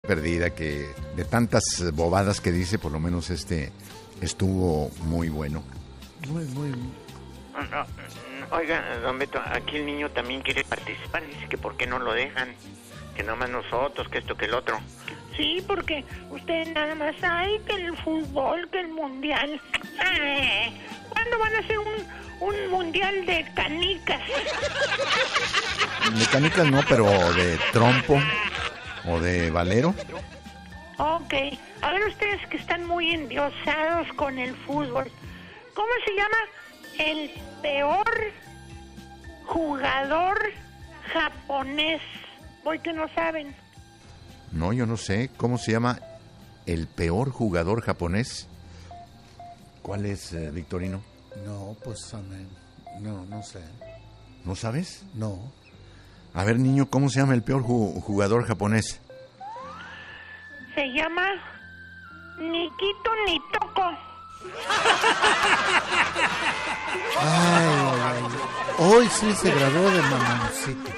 perdida, que de tantas bobadas que dice, por lo menos estuvo muy bueno. Muy. Oiga, don Beto, aquí el niño también quiere participar. Dice que por qué no lo dejan, que nada más nosotros, que esto, que el otro. Sí, porque ustedes nada más, ay, que el fútbol, que el mundial. ¿Cuándo van a hacer un mundial de canicas? De canicas no, pero de trompo o de valero. Ok, a ver ustedes que están muy endiosados con el fútbol. ¿Cómo se llama el peor jugador japonés? Voy que no saben. No, yo no sé. ¿Cómo se llama el peor jugador japonés? ¿Cuál es, Victorino? No, pues no sé. ¿No sabes? No. A ver, niño, ¿cómo se llama el peor jugador japonés? Se llama Nikito Nitoko. Ay. Hoy sí se graduó de mamoncito.